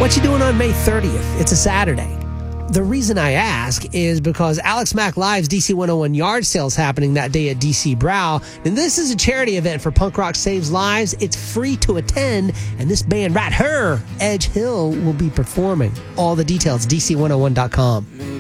What you doing on May 30th? It's a Saturday. The reason I ask is because Alex Mack Live's DC 101 yard sale is happening that day at DC Brow. And this is a charity event for Punk Rock Saves Lives. It's free to attend. And this band right here, Edge Hill, will be performing. All the details, DC101.com.